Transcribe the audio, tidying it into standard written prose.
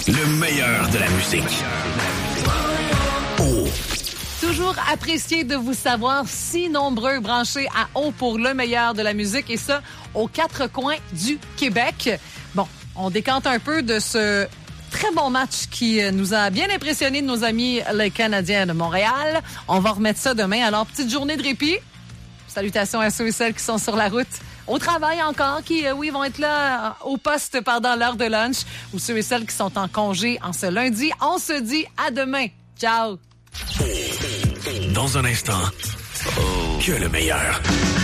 Le meilleur de la musique. Oh. Toujours apprécié de vous savoir si nombreux branchés à haut pour le meilleur de la musique et ça aux quatre coins du Québec. Bon, on décante un peu de ce très bon match qui nous a bien impressionnés de nos amis les Canadiens de Montréal. On va remettre ça demain. Alors, petite journée de répit. Salutations à ceux et celles qui sont sur la route. Au travail encore, qui, oui, vont être là au poste pendant l'heure de lunch. Ou ceux et celles qui sont en congé en ce lundi. On se dit à demain. Ciao! Dans un instant, que le meilleur.